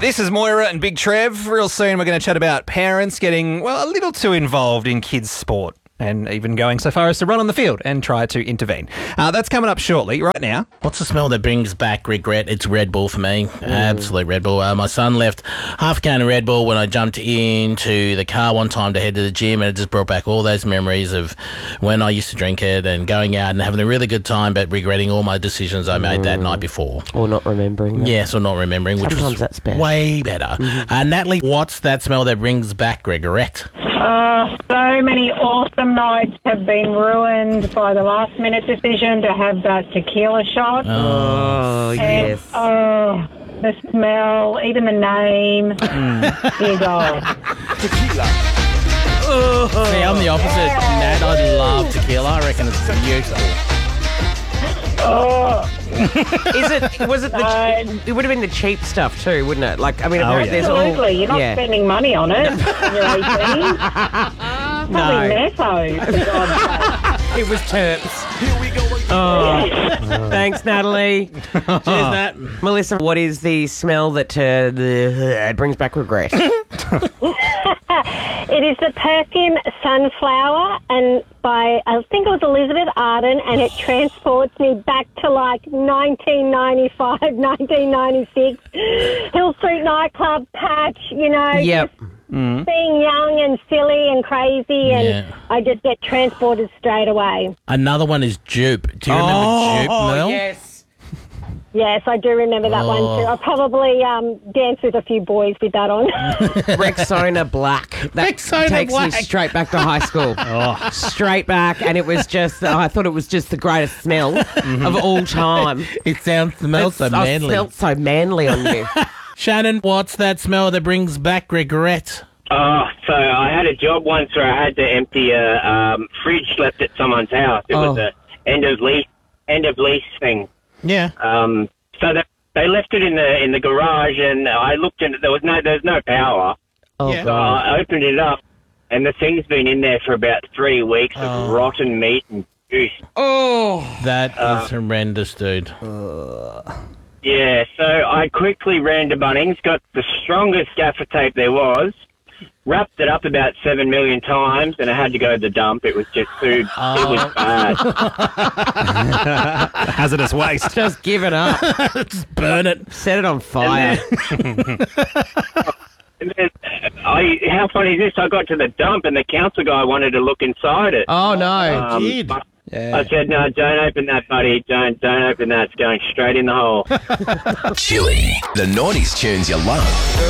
This is Moira and Big Trev. Real soon we're going to chat about parents getting, a little too involved in kids' sport and even going so far as to run on the field and try to intervene. That's coming up shortly. Right now. What's the smell that brings back regret? It's Red Bull for me. Absolute Red Bull. My son left half a can of Red Bull when I jumped into the car one time to head to the gym, and it just brought back all those memories of when I used to drink it and going out and having a really good time, but regretting all my decisions I made that night before. Or not remembering that. Yes, or not remembering, which Sometimes was that's better. way better. Natalie, what's that smell that brings back regret? So many awesome nights have been ruined by the last minute decision to have that tequila shot. Oh, yes. The smell, even the name. Dear God. See, I'm the opposite, Nat. I love tequila. I reckon it's beautiful. It would have been the cheap stuff too, wouldn't it? Like, I mean, there's all... Absolutely. You're not spending money on it when you're 18. Probably Netto, for God's sake. It was Terps. Here we go again. Thanks, Natalie. Cheers, Nat. Melissa, what is the smell that it brings back regret? It is the perfume Sunflower, and by, I think it was Elizabeth Arden, and it transports me back to like 1995, 1996. Hill Street nightclub patch, Yep. being young and silly and crazy, and I just get transported straight away. Another one is Jupe. Do you remember Jupe, Mel? Yes. Yes, I do remember that one too. I probably danced with a few boys with that on. Rexona Black. That Rexona takes Black. me straight back to high school. Straight back, and it was just, I thought it was just the greatest smell of all time. It smells so manly. I smelled so manly on you. Shannon, what's that smell that brings back regret? Oh, so I had a job once where I had to empty a fridge left at someone's house. It was a end of lease thing. Yeah. So they left it in the garage, and I looked in it. There's no power. Yeah. So I opened it up, and the thing's been in there for about 3 weeks of rotten meat and juice. That is horrendous, dude. Yeah, so I quickly ran to Bunnings, got the strongest gaffer tape there was, wrapped it up about 7 million times, and I had to go to the dump. It was just food. It was bad. Hazardous waste. Just give it up. Just burn it. Set it on fire. And then how funny is this? I got to the dump, and the council guy wanted to look inside it. Oh, no. I said, no, don't open that, buddy. Don't open that. It's going straight in the hole. Chili, the 90s tunes you love.